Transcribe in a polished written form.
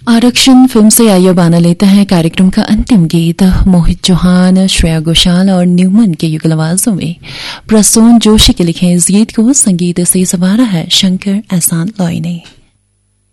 आरक्षण फिल्म से आइए बाना लेते हैं कार्यक्रम का अंतिम गीत। मोहित चौहान, श्रेया घोषाल और न्यूमन के युगल आवाजों में प्रसून जोशी के लिखे इस गीत को संगीत से संवारा है शंकर एहसान लॉय ने।